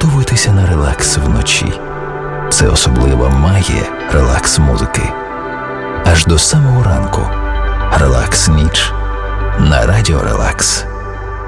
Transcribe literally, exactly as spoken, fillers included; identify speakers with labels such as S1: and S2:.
S1: налаштовуйтеся на релакс вночі. Це особлива магія релакс-музики. Аж до самого ранку. Релакс-ніч на Радіо Релакс.